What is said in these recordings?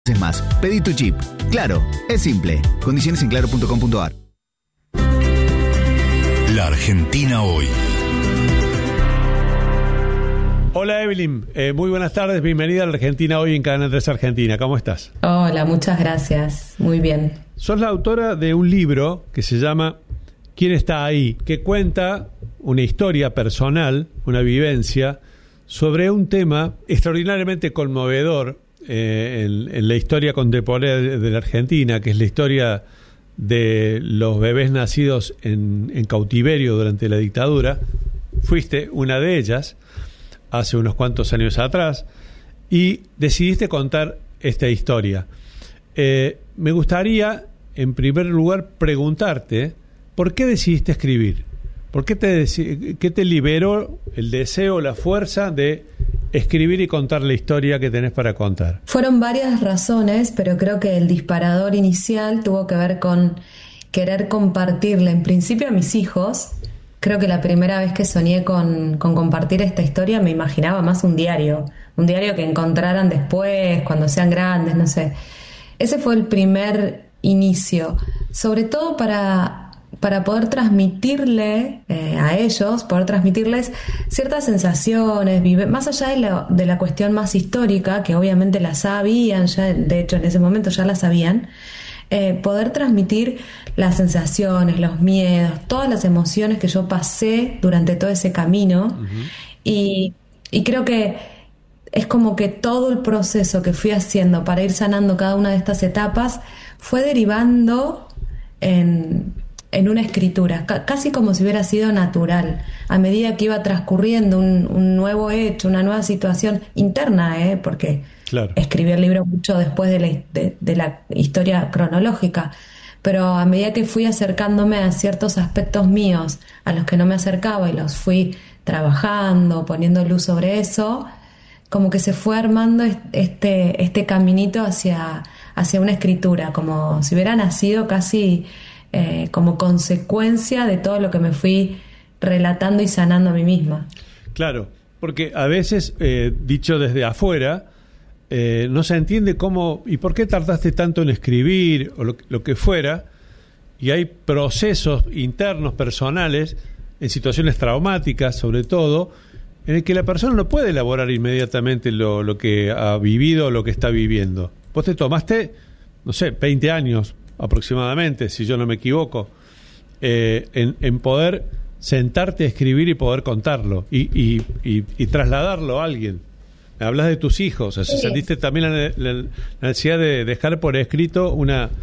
Es más, pedí tu chip. Claro, es simple. Condiciones en claro.com.ar. La Argentina hoy. Hola Evelyn, muy buenas tardes, bienvenida a La Argentina hoy en Cadena 3 Argentina. ¿Cómo estás? Hola, muchas gracias. Muy bien. Sos la autora de un libro que se llama ¿Quién está ahí?, que cuenta una historia personal, una vivencia, sobre un tema extraordinariamente conmovedor en la historia contemporánea de la Argentina, que es la historia de los bebés nacidos en cautiverio durante la dictadura. Fuiste una de ellas hace unos cuantos años atrás y decidiste contar esta historia. Me gustaría, en primer lugar, preguntarte ¿por qué decidiste escribir? ¿Por qué qué te liberó el deseo, la fuerza de escribir y contar la historia que tenés para contar? Fueron varias razones, pero creo que el disparador inicial tuvo que ver con querer compartirle, en principio a mis hijos. Creo que la primera vez que soñé con compartir esta historia me imaginaba más un diario que encontraran después, cuando sean grandes, no sé. Ese fue el primer inicio, sobre todo para poder transmitirle a ellos, poder transmitirles ciertas sensaciones, más allá de la cuestión más histórica, que obviamente la sabían, ya, de hecho en ese momento ya la sabían, poder transmitir las sensaciones, los miedos, todas las emociones que yo pasé durante todo ese camino. Uh-huh. Y creo que es como que todo el proceso que fui haciendo para ir sanando cada una de estas etapas fue derivando en una escritura, casi como si hubiera sido natural, a medida que iba transcurriendo un nuevo hecho, una nueva situación interna, porque claro, escribí el libro mucho después de la historia cronológica, pero a medida que fui acercándome a ciertos aspectos míos a los que no me acercaba y los fui trabajando, poniendo luz sobre eso, como que se fue armando este caminito hacia una escritura, como si hubiera nacido casi como consecuencia de todo lo que me fui relatando y sanando a mí misma. Claro, porque a veces, dicho desde afuera, no se entiende cómo y por qué tardaste tanto en escribir o lo que fuera, y hay procesos internos, personales, en situaciones traumáticas sobre todo, en el que la persona no puede elaborar inmediatamente lo que ha vivido o lo que está viviendo. Vos te tomaste, no sé, 20 años aproximadamente, si yo no me equivoco, en poder sentarte a escribir y poder contarlo y trasladarlo a alguien. Me hablas de tus hijos, o sea, sí. Sentiste también la necesidad de dejar por escrito una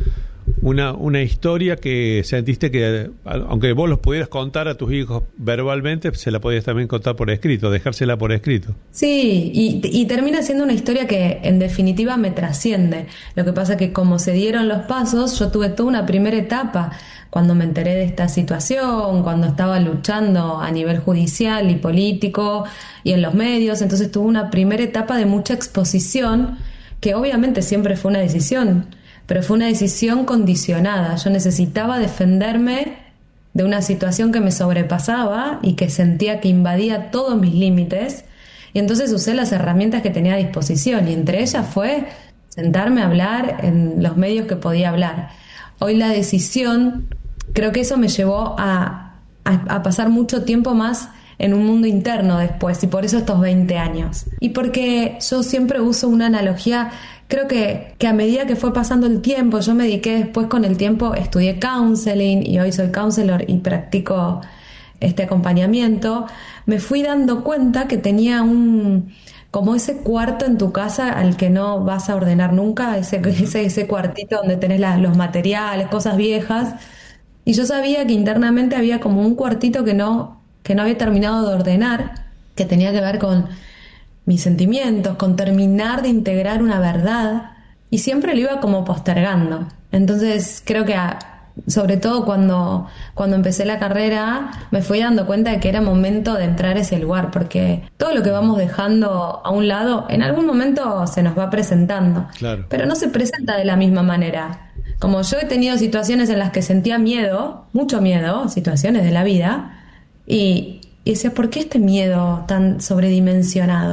historia que sentiste que, aunque vos los pudieras contar a tus hijos verbalmente, se la podías también contar por escrito, dejársela por escrito. Sí, y termina siendo una historia que en definitiva me trasciende. Lo que pasa es que como se dieron los pasos, yo tuve toda una primera etapa cuando me enteré de esta situación, cuando estaba luchando a nivel judicial y político y en los medios, entonces tuve una primera etapa de mucha exposición, que obviamente siempre fue una decisión, pero fue una decisión condicionada. Yo necesitaba defenderme de una situación que me sobrepasaba y que sentía que invadía todos mis límites, y entonces usé las herramientas que tenía a disposición, y entre ellas fue sentarme a hablar en los medios que podía hablar. Hoy la decisión, creo que eso me llevó a pasar mucho tiempo más en un mundo interno después, y por eso estos 20 años. Y porque yo siempre uso una analogía. Creo que a medida que fue pasando el tiempo, yo me dediqué después con el tiempo, estudié counseling y hoy soy counselor y practico este acompañamiento, me fui dando cuenta que tenía como ese cuarto en tu casa al que no vas a ordenar nunca, ese cuartito donde tenés los materiales, cosas viejas, y yo sabía que internamente había como un cuartito que no había terminado de ordenar, que tenía que ver con mis sentimientos, con terminar de integrar una verdad, y siempre lo iba como postergando. Entonces creo que sobre todo cuando empecé la carrera me fui dando cuenta de que era momento de entrar a ese lugar, porque todo lo que vamos dejando a un lado en algún momento se nos va presentando. Claro. Pero no se presenta de la misma manera. Como yo he tenido situaciones en las que sentía miedo, mucho miedo, situaciones de la vida, y decía, ¿por qué este miedo tan sobredimensionado?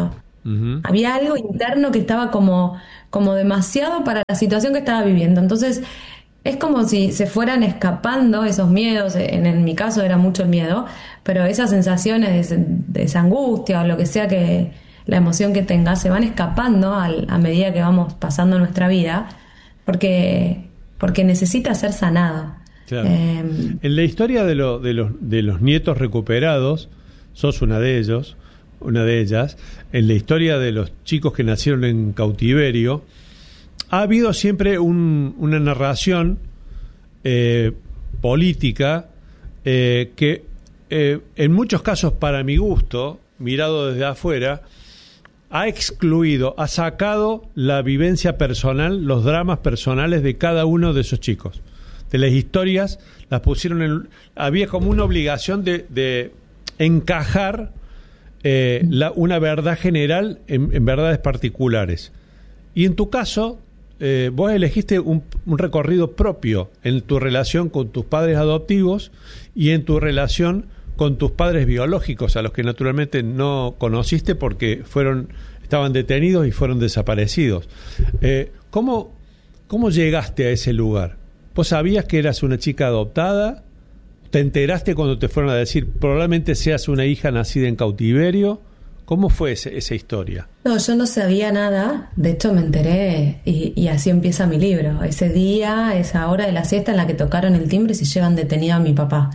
Había algo interno que estaba como demasiado para la situación que estaba viviendo. Entonces, es como si se fueran escapando esos miedos. En mi caso era mucho el miedo, pero esas sensaciones de esa angustia o lo que sea, que la emoción que tengas, se van escapando a medida que vamos pasando nuestra vida, porque necesita ser sanado. Claro. En la historia de los nietos recuperados, sos una de ellas. En la historia de los chicos que nacieron en cautiverio, ha habido siempre una narración política que en muchos casos, para mi gusto, mirado desde afuera, ha excluido, ha sacado la vivencia personal, los dramas personales de cada uno de esos chicos. De las historias, las pusieron había como una obligación de encajar una verdad general en verdades particulares. Y en tu caso, vos elegiste un recorrido propio en tu relación con tus padres adoptivos y en tu relación con tus padres biológicos, a los que naturalmente no conociste porque estaban detenidos y fueron desaparecidos. ¿Cómo llegaste a ese lugar? ¿Vos sabías que eras una chica adoptada? ¿Te enteraste cuando te fueron a decir probablemente seas una hija nacida en cautiverio? ¿Cómo fue esa historia? No, yo no sabía nada. De hecho, me enteré y así empieza mi libro. Ese día, esa hora de la siesta en la que tocaron el timbre y se llevan detenido a mi papá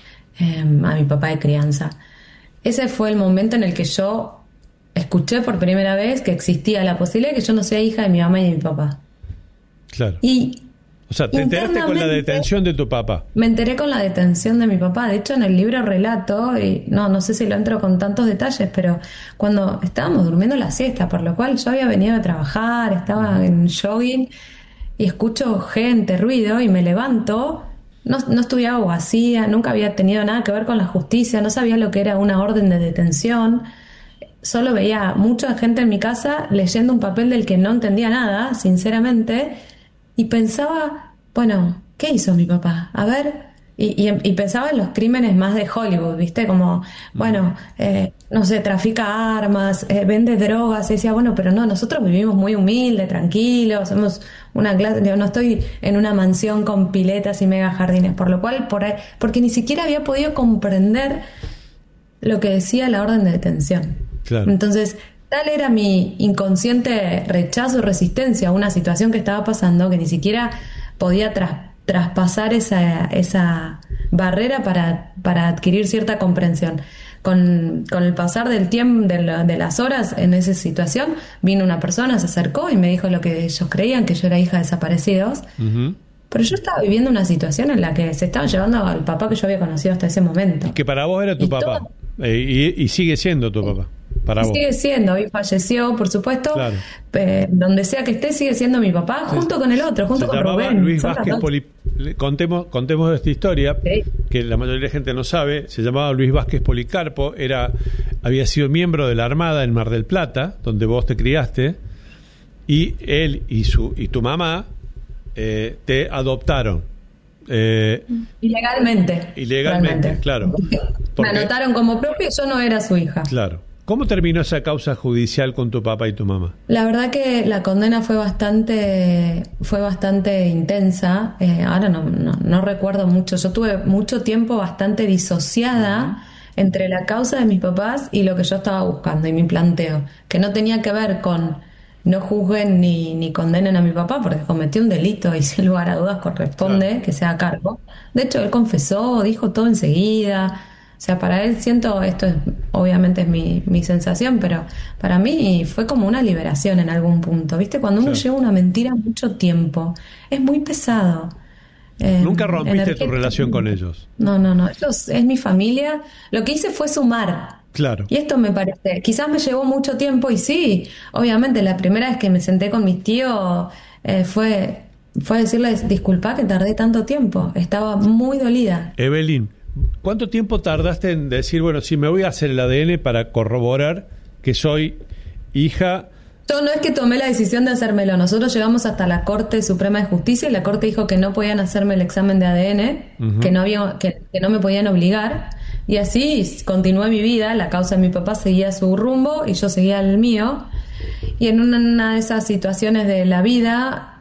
de crianza. Ese fue el momento en el que yo escuché por primera vez que existía la posibilidad de que yo no sea hija de mi mamá y de mi papá. Claro. O sea, te enteraste con la detención de tu papá. Me enteré con la detención de mi papá. De hecho, en el libro relato, y no sé si lo entro con tantos detalles, pero cuando estábamos durmiendo la siesta, por lo cual yo había venido a trabajar, estaba en jogging y escucho gente, ruido, y me levanto. No estudiaba abogacía, nunca había tenido nada que ver con la justicia, no sabía lo que era una orden de detención. Solo veía mucha gente en mi casa leyendo un papel del que no entendía nada, sinceramente, y pensaba, bueno, ¿qué hizo mi papá? A ver, y pensaba en los crímenes más de Hollywood, ¿viste? Como, bueno, no sé, trafica armas, vende drogas, y decía, bueno, pero no, nosotros vivimos muy humilde, tranquilos, somos una clase, no estoy en una mansión con piletas y mega jardines, por lo cual, porque ni siquiera había podido comprender lo que decía la orden de detención. Claro. Entonces, tal era mi inconsciente rechazo y resistencia a una situación que estaba pasando que ni siquiera podía traspasar esa barrera para adquirir cierta comprensión. Con el pasar del tiempo, de las horas en esa situación, vino una persona, se acercó y me dijo lo que ellos creían, que yo era hija de desaparecidos. Uh-huh. Pero yo estaba viviendo una situación en la que se estaban llevando al papá que yo había conocido hasta ese momento. Y que para vos era tu papá. Y sigue siendo tu papá. Para vos. Sigue siendo, hoy falleció, por supuesto. Claro. Donde sea que esté, sigue siendo mi papá, junto con el otro, junto con Rubén. Luis Vázquez contemos esta historia, sí, que la mayoría de la gente no sabe. Se llamaba Luis Vázquez Policarpo, había sido miembro de la Armada en Mar del Plata, donde vos te criaste, y él y tu mamá te adoptaron. Ilegalmente, claro. Me anotaron como propio y yo no era su hija. Claro. ¿Cómo terminó esa causa judicial con tu papá y tu mamá? La verdad que la condena fue bastante intensa. Ahora no recuerdo mucho. Yo tuve mucho tiempo bastante disociada entre la causa de mis papás y lo que yo estaba buscando y mi planteo, que no tenía que ver con no juzguen ni condenen a mi papá porque cometió un delito y sin lugar a dudas corresponde que sea a cargo. De hecho, él confesó, dijo todo enseguida. O sea, para él obviamente es mi sensación, pero para mí fue como una liberación en algún punto. ¿Viste? Cuando uno lleva una mentira mucho tiempo, es muy pesado. ¿Nunca rompiste tu relación con ellos? No. Ellos es mi familia. Lo que hice fue sumar. Claro. Y esto me parece, quizás me llevó mucho tiempo y sí, obviamente la primera vez que me senté con mis tíos fue decirles, disculpa que tardé tanto tiempo, estaba muy dolida. Evelyn, ¿cuánto tiempo tardaste en decir, bueno, sí, me voy a hacer el ADN para corroborar que soy hija? Yo no es que tomé la decisión de hacérmelo, nosotros llegamos hasta la Corte Suprema de Justicia y la Corte dijo que no podían hacerme el examen de ADN, uh-huh, que no me podían obligar. Y así continué mi vida, la causa de mi papá seguía su rumbo y yo seguía el mío. Y en una de esas situaciones de la vida,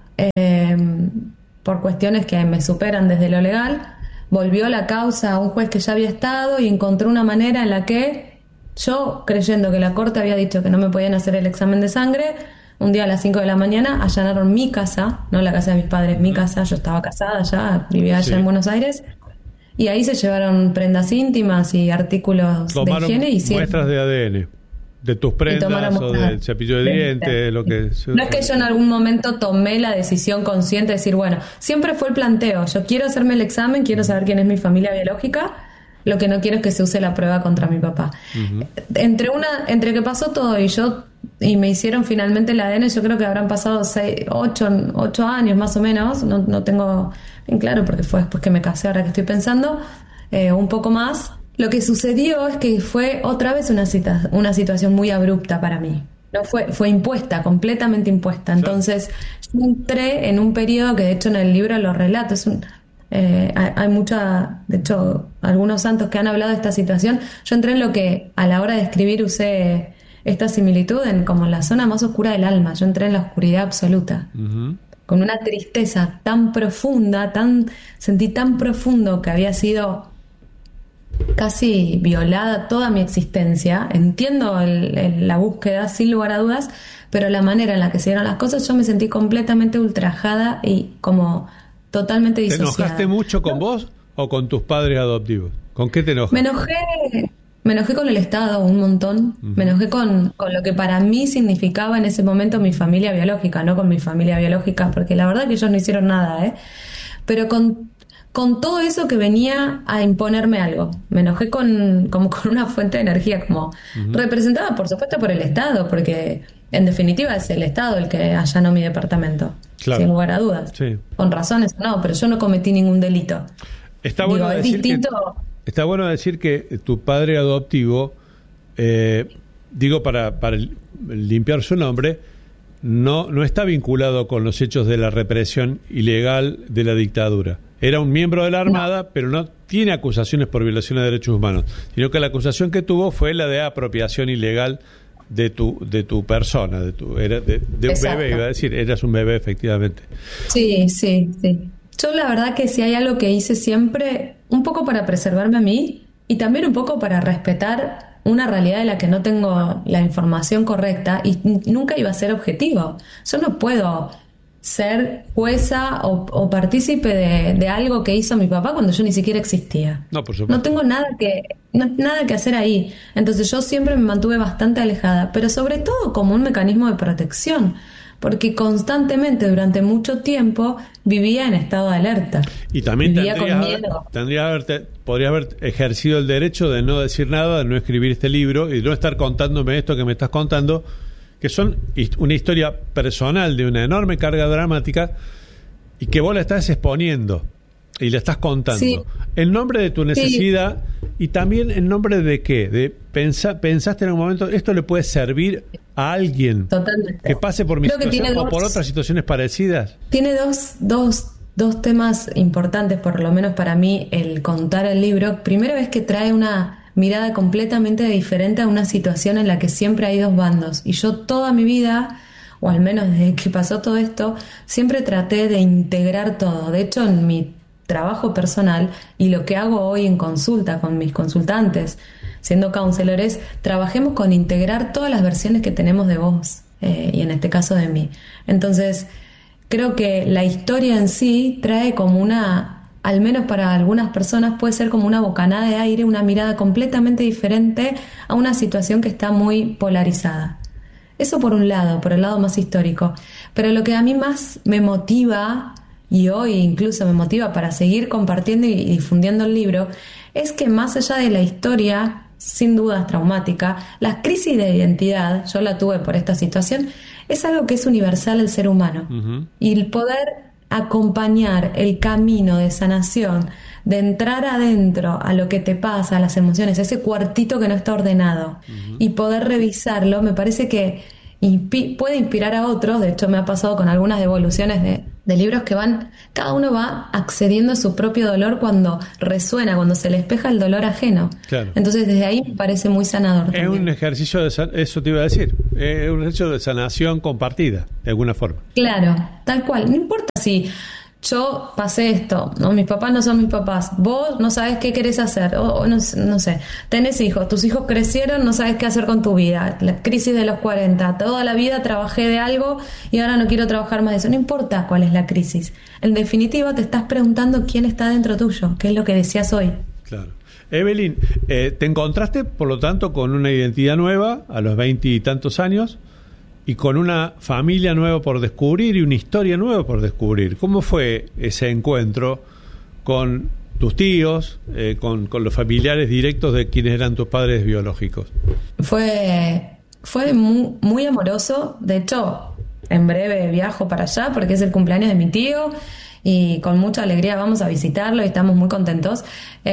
por cuestiones que me superan desde lo legal, volvió la causa a un juez que ya había estado y encontró una manera en la que yo, creyendo que la corte había dicho que no me podían hacer el examen de sangre, un día a las 5 de la mañana allanaron mi casa, no la casa de mis padres, mi casa. Yo estaba casada ya, vivía allá en Buenos Aires, y ahí se llevaron prendas íntimas y artículos de higiene. Y muestras de ADN de tus prendas o del cepillo de dientes, lo que... No es que yo en algún momento tomé la decisión consciente de decir, bueno, siempre fue el planteo, yo quiero hacerme el examen, quiero saber quién es mi familia biológica, lo que no quiero es que se use la prueba contra mi papá. Uh-huh. Entre que pasó todo y me hicieron finalmente el ADN, yo creo que habrán pasado 8 años más o menos, no tengo bien claro porque fue después que me casé, ahora que estoy pensando, un poco más. Lo que sucedió es que fue otra vez una situación muy abrupta para mí. No fue impuesta, completamente impuesta. Entonces, yo entré en un periodo que de hecho en el libro lo relato. Hay de hecho, algunos santos que han hablado de esta situación. Yo entré en lo que a la hora de escribir usé esta similitud como en la zona más oscura del alma. Yo entré en la oscuridad absoluta. Uh-huh. Con una tristeza tan profunda, sentí tan profundo que había sido casi violada toda mi existencia. Entiendo la búsqueda sin lugar a dudas, pero la manera en la que se dieron las cosas, yo me sentí completamente ultrajada y como totalmente disociada. ¿Te enojaste mucho con vos o con tus padres adoptivos? ¿Con qué te enojas? Me enojé con el Estado un montón. Uh-huh. Me enojé con lo que para mí significaba en ese momento mi familia biológica, no con mi familia biológica, porque la verdad que ellos no hicieron nada, pero con todo eso que venía a imponerme algo. Me enojé como con una fuente de energía, como uh-huh. representada, por supuesto, por el Estado, porque en definitiva es el Estado el que allanó mi departamento, claro. Sin lugar a dudas. Sí. Con razones o no, pero yo no cometí ningún delito. Está bueno decir que tu padre adoptivo, para limpiar su nombre, no está vinculado con los hechos de la represión ilegal de la dictadura. Era un miembro de la Armada, pero no tiene acusaciones por violación de derechos humanos, sino que la acusación que tuvo fue la de apropiación ilegal de tu persona, de un bebé, iba a decir, eras un bebé efectivamente. Sí. Yo la verdad que si hay algo que hice siempre, un poco para preservarme a mí y también un poco para respetar una realidad de la que no tengo la información correcta y nunca iba a ser objetivo. Yo no puedo ser jueza o partícipe de algo que hizo mi papá cuando yo ni siquiera existía. No, por supuesto. No tengo nada que hacer ahí. Entonces yo siempre me mantuve bastante alejada, pero sobre todo como un mecanismo de protección, porque constantemente durante mucho tiempo vivía en estado de alerta. Y también podría haber ejercido el derecho de no decir nada, de no escribir este libro y de no estar contándome esto que me estás contando, que son una historia personal de una enorme carga dramática y que vos la estás exponiendo y la estás contando. Sí. En nombre de tu necesidad y también en nombre de qué, pensaste en un momento, esto le puede servir a alguien que pase por mi situación o por otras situaciones parecidas. Tiene dos temas importantes, por lo menos para mí, el contar el libro. Primero es que trae una mirada completamente diferente a una situación en la que siempre hay dos bandos. Y yo toda mi vida, o al menos desde que pasó todo esto, siempre traté de integrar todo. De hecho, en mi trabajo personal y lo que hago hoy en consulta con mis consultantes, siendo counselores, trabajemos con integrar todas las versiones que tenemos de vos, y en este caso de mí. Entonces, creo que la historia en sí trae como al menos para algunas personas puede ser como una bocanada de aire, una mirada completamente diferente a una situación que está muy polarizada. Eso por un lado, por el lado más histórico. Pero lo que a mí más me motiva, y hoy incluso me motiva para seguir compartiendo y difundiendo el libro, es que más allá de la historia, sin dudas traumática, la crisis de identidad, yo la tuve por esta situación, es algo que es universal al ser humano. Uh-huh. Y el poder acompañar el camino de sanación, de entrar adentro a lo que te pasa, a las emociones, ese cuartito que no está ordenado, uh-huh. y poder revisarlo, me parece que puede inspirar a otros. De hecho, me ha pasado con algunas devoluciones de libros que cada uno va accediendo a su propio dolor cuando resuena, cuando se le espeja el dolor ajeno. Claro. Entonces, desde ahí me parece muy sanador Es también. un ejercicio eso te iba a decir, es un ejercicio de sanación compartida, de alguna forma. Claro, tal cual. No importa si yo pasé esto, ¿no? Mis papás no son mis papás, vos no sabes qué querés hacer, o no sé, tenés hijos, tus hijos crecieron, no sabes qué hacer con tu vida, la crisis de los 40, toda la vida trabajé de algo y ahora no quiero trabajar más de eso. No importa cuál es la crisis, en definitiva te estás preguntando quién está dentro tuyo, qué es lo que decías hoy. Claro. Evelyn, te encontraste, por lo tanto, con una identidad nueva a los 20 y tantos años y con una familia nueva por descubrir y una historia nueva por descubrir. ¿Cómo fue ese encuentro con tus tíos, con los familiares directos de quienes eran tus padres biológicos? Fue muy, muy amoroso. De hecho, en breve viajo para allá porque es el cumpleaños de mi tío y con mucha alegría vamos a visitarlo y estamos muy contentos.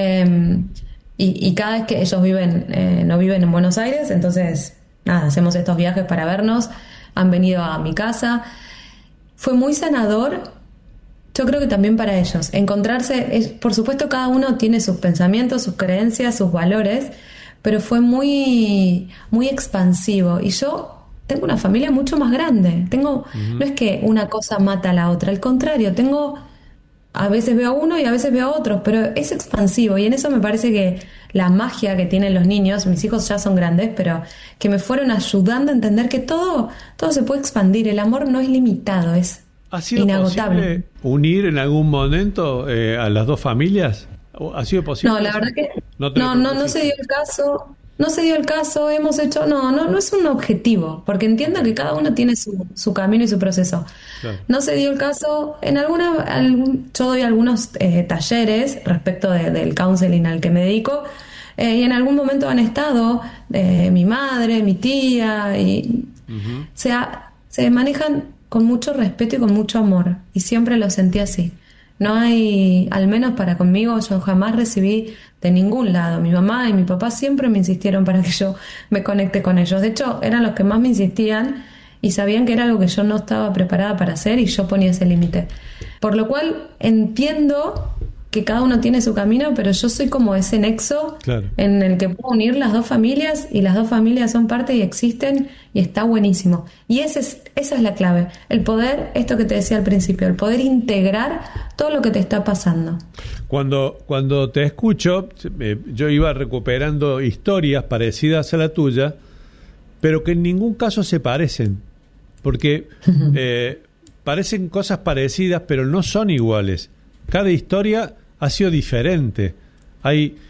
Y cada vez que ellos no viven en Buenos Aires, entonces nada, hacemos estos viajes para vernos, han venido a mi casa. Fue muy sanador, yo creo que también para ellos. Encontrarse, por supuesto cada uno tiene sus pensamientos, sus creencias, sus valores, pero fue muy, muy expansivo. Y yo tengo una familia mucho más grande. No es que una cosa mata a la otra, al contrario, a veces veo a uno y a veces veo a otros, pero es expansivo y en eso me parece que la magia que tienen los niños, mis hijos ya son grandes, pero que me fueron ayudando a entender que todo se puede expandir, el amor no es limitado, es ¿Ha sido inagotable. posible unir en algún momento a las dos familias? ¿Ha sido posible? No, la verdad que no se dio el caso. No se dio el caso, hemos hecho... No es un objetivo, porque entiendo que cada uno tiene su camino y su proceso. Claro. No se dio el caso. Yo doy algunos talleres respecto del counseling al que me dedico, y en algún momento han estado mi madre, mi tía, y se manejan con mucho respeto y con mucho amor, y siempre lo sentí así. No hay, al menos para conmigo, yo jamás recibí de ningún lado. Mi mamá y mi papá siempre me insistieron para que yo me conecte con ellos. De hecho, eran los que más me insistían y sabían que era algo que yo no estaba preparada para hacer y yo ponía ese límite. Por lo cual entiendo que cada uno tiene su camino, pero yo soy como ese nexo en el que puedo unir las dos familias y las dos familias son parte y existen y está buenísimo. Y esa es la clave, el poder, esto que te decía al principio, el poder integrar todo lo que te está pasando. Cuando te escucho, yo iba recuperando historias parecidas a la tuya, pero que en ningún caso se parecen, porque parecen cosas parecidas, pero no son iguales. Cada historia ha sido diferente. Hay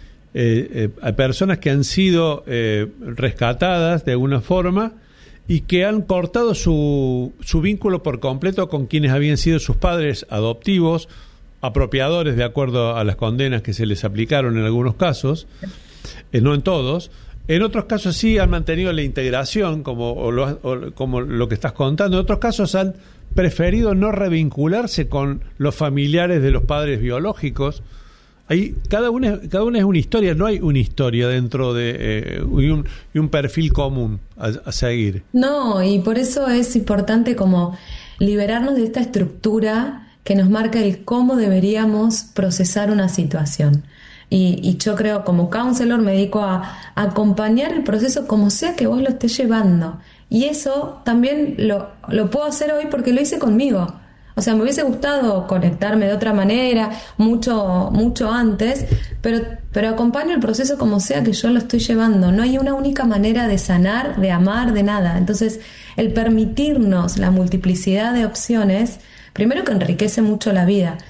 personas que han sido rescatadas de alguna forma y que han cortado su vínculo por completo con quienes habían sido sus padres adoptivos, apropiadores de acuerdo a las condenas que se les aplicaron en algunos casos, no en todos. En otros casos sí han mantenido la integración, como lo que estás contando. En otros casos han preferido no revincularse con los familiares de los padres biológicos. Ahí cada una es una historia, no hay una historia dentro de y un perfil común a seguir. No, y por eso es importante como liberarnos de esta estructura que nos marca el cómo deberíamos procesar una situación. Y yo creo, como counselor, me dedico a acompañar el proceso como sea que vos lo estés llevando. Y eso también lo puedo hacer hoy porque lo hice conmigo. O sea, me hubiese gustado conectarme de otra manera, mucho antes, pero acompaño el proceso como sea que yo lo estoy llevando. No hay una única manera de sanar, de amar, de nada. Entonces, el permitirnos la multiplicidad de opciones, primero que enriquece mucho la vida.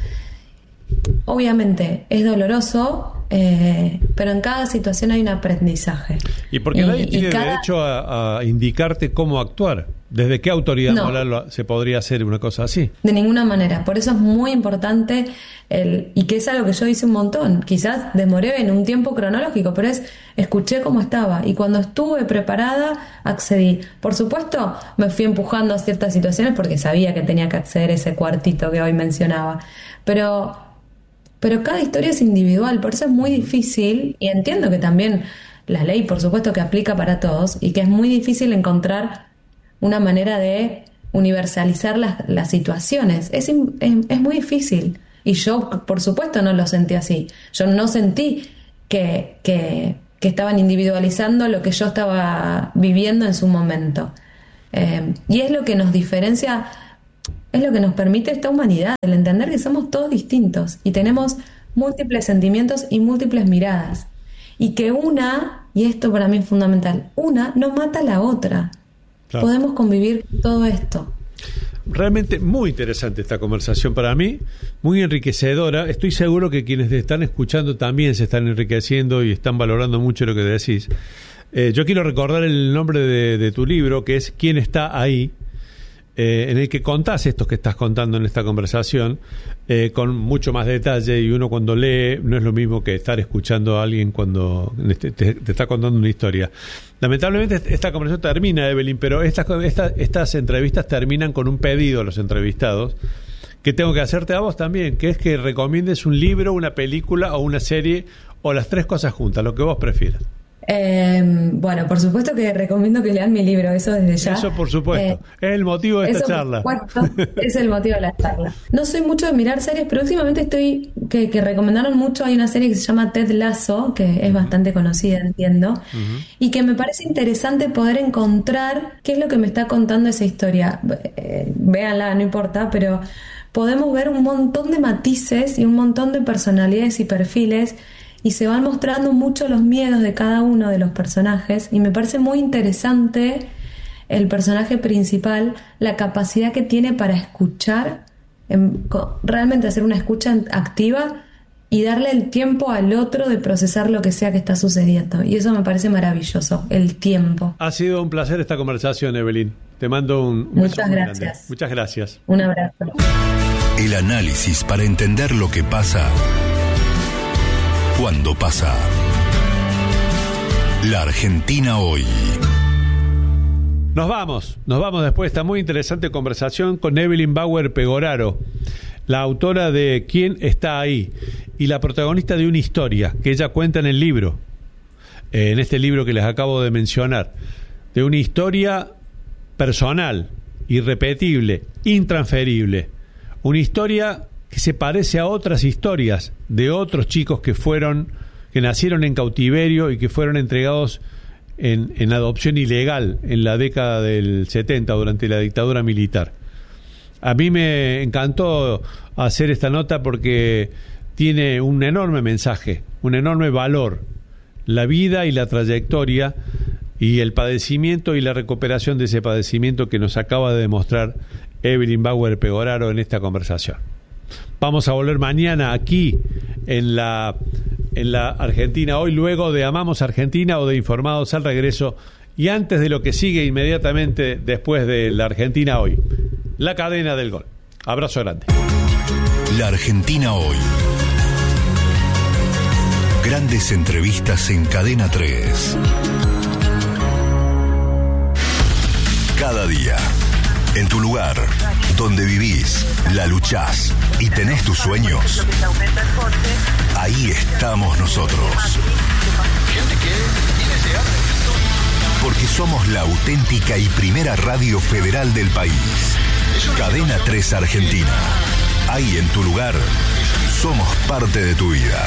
Obviamente es doloroso, pero en cada situación hay un aprendizaje. Y porque nadie tiene derecho a indicarte cómo actuar. ¿Desde qué autoridad moral se podría hacer una cosa así? De ninguna manera. Por eso es muy importante, y que es algo que yo hice un montón. Quizás demoré en un tiempo cronológico, pero escuché cómo estaba. Y cuando estuve preparada, accedí. Por supuesto, me fui empujando a ciertas situaciones porque sabía que tenía que acceder a ese cuartito que hoy mencionaba. Pero cada historia es individual, por eso es muy difícil, y entiendo que también la ley, por supuesto, que aplica para todos, y que es muy difícil encontrar una manera de universalizar las situaciones. Es muy difícil. Y yo, por supuesto, no lo sentí así. Yo no sentí que estaban individualizando lo que yo estaba viviendo en su momento. Y es lo que nos diferencia, es lo que nos permite esta humanidad, el entender que somos todos distintos y tenemos múltiples sentimientos y múltiples miradas. Y que una, y esto para mí es fundamental, una no mata a la otra. Claro. Podemos convivir todo esto. Realmente muy interesante esta conversación para mí, muy enriquecedora. Estoy seguro que quienes te están escuchando también se están enriqueciendo y están valorando mucho lo que decís. Yo quiero recordar el nombre de tu libro, que es ¿Quién está ahí?, en el que contás esto que estás contando en esta conversación, con mucho más detalle, y uno cuando lee no es lo mismo que estar escuchando a alguien cuando te está contando una historia. Lamentablemente esta conversación termina, Evelyn, pero estas entrevistas terminan con un pedido a los entrevistados que tengo que hacerte a vos también, que es que recomiendes un libro, una película o una serie, o las tres cosas juntas, lo que vos prefieras. Bueno, por supuesto que recomiendo que lean mi libro, eso desde ya. Eso por supuesto, es el motivo de esta charla. Por supuesto, es el motivo de la charla. No soy mucho de mirar series, pero últimamente que recomendaron mucho, hay una serie que se llama Ted Lasso, que es bastante conocida, entiendo, y que me parece interesante poder encontrar qué es lo que me está contando esa historia. Véanla, no importa, pero podemos ver un montón de matices y un montón de personalidades y perfiles, y se van mostrando mucho los miedos de cada uno de los personajes, y me parece muy interesante el personaje principal, la capacidad que tiene para escuchar, realmente hacer una escucha activa y darle el tiempo al otro de procesar lo que sea que está sucediendo, y eso me parece maravilloso, el tiempo. Ha sido un placer esta conversación, Evelyn. Te mando un Muchas gracias. Muchas gracias. Un abrazo. El análisis para entender lo que pasa cuando pasa. La Argentina hoy. Nos vamos después de esta muy interesante conversación con Evelyn Bauer Pegoraro, la autora de ¿Quién está ahí?, y la protagonista de una historia que ella cuenta en el libro, en este libro que les acabo de mencionar, de una historia personal, irrepetible, intransferible, una historia que se parece a otras historias de otros chicos que nacieron en cautiverio y que fueron entregados en adopción ilegal en la década del 70 durante la dictadura militar. A mí me encantó hacer esta nota porque tiene un enorme mensaje, un enorme valor, la vida y la trayectoria y el padecimiento y la recuperación de ese padecimiento que nos acaba de demostrar Evelyn Bauer Pegoraro en esta conversación. Vamos a volver mañana aquí en la Argentina hoy, luego de Amamos Argentina o de Informados al Regreso, y antes de lo que sigue inmediatamente después de la Argentina hoy, la cadena del gol. Abrazo grande. La Argentina hoy. Grandes entrevistas en Cadena 3. Cada día, en tu lugar, donde vivís, la luchás y tenés tus sueños, ahí estamos nosotros. Porque somos la auténtica y primera radio federal del país. Cadena 3 Argentina. Ahí en tu lugar, somos parte de tu vida.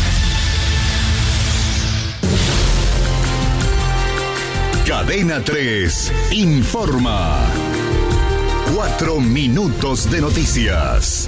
Cadena 3 informa. 4 minutos de noticias.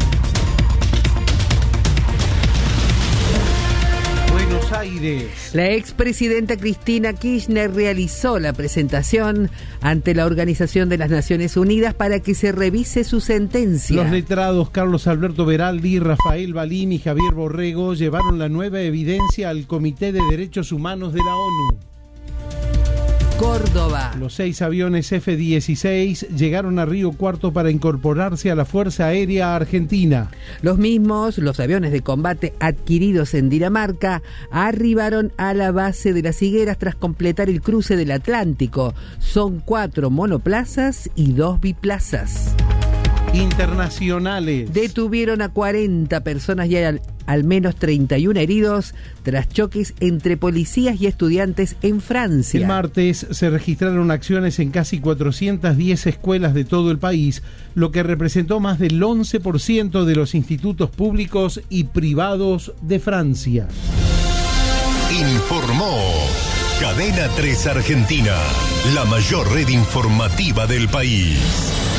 Buenos Aires. La expresidenta Cristina Kirchner realizó la presentación ante la Organización de las Naciones Unidas para que se revise su sentencia. Los letrados Carlos Alberto Beraldi, Rafael Balín y Javier Borrego llevaron la nueva evidencia al Comité de Derechos Humanos de la ONU. Córdoba. Los 6 aviones F-16 llegaron a Río Cuarto para incorporarse a la Fuerza Aérea Argentina. Los aviones de combate adquiridos en Dinamarca, arribaron a la base de Las Higueras tras completar el cruce del Atlántico. Son 4 monoplazas y 2 biplazas. Internacionales. Detuvieron a 40 personas y hay al menos 31 heridos tras choques entre policías y estudiantes en Francia. El martes se registraron acciones en casi 410 escuelas de todo el país, lo que representó más del 11% de los institutos públicos y privados de Francia. Informó Cadena 3 Argentina, la mayor red informativa del país.